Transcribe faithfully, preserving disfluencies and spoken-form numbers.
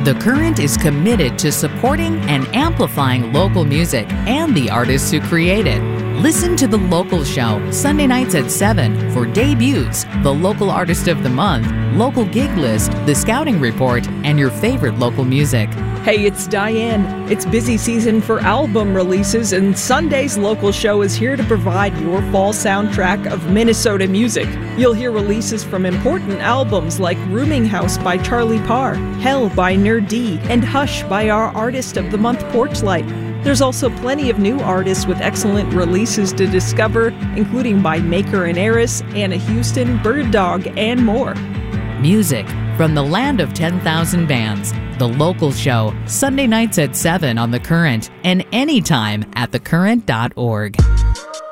The Current is committed to supporting and amplifying local music and the artists who create it. Listen to The Local Show, Sunday nights at seven for debuts, the local artist of the month, local gig list, the scouting report, and your favorite local music. Hey, it's Diane. It's busy season for album releases, and Sunday's Local Show is here to provide your fall soundtrack of Minnesota music. You'll hear releases from important albums like Rooming House by Charlie Parr, Hell by Nerd D, and Hush by our Artist of the Month Porchlight. There's also plenty of new artists with excellent releases to discover, including by Maker and Eris, Anna Houston, Bird Dog, and more. Music from the land of ten thousand bands. The Local Show, Sunday nights at seven on The Current and anytime at the current dot org.